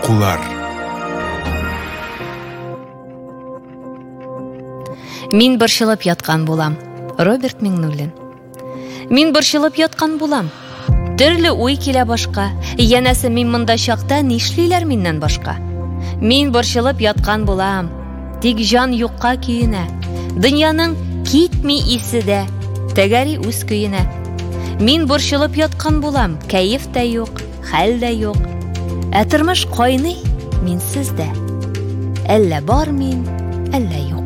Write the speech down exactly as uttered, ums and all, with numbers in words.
Куркулар. Мин борчылып яткан булам. Роберт Миңнуллин. Мин борчылып яткан булам. Төрле уй килә башка. Янәсе мин монда чакта нишлиләр миннән башка? Мин борчылып яткан булам. Тик жан юкка көенә. Дөньяның китми исе дә, тәгәри үз көенә. Мин борчылып яткан булам. Кәеф тә юк, хәл дә юк. Ә тормыш кайный, минсез дә. Әллә бар мин, әллә юк.